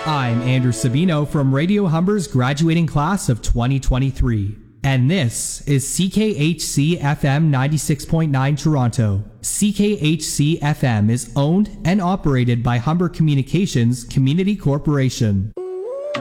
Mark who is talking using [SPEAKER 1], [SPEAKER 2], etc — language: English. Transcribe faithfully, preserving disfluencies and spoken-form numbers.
[SPEAKER 1] I'm Andrew Sabino from Radio Humber's graduating class of twenty twenty-three. And this is C K H C F M ninety-six point nine Toronto. C K H C F M is owned and operated by Humber Communications Community Corporation.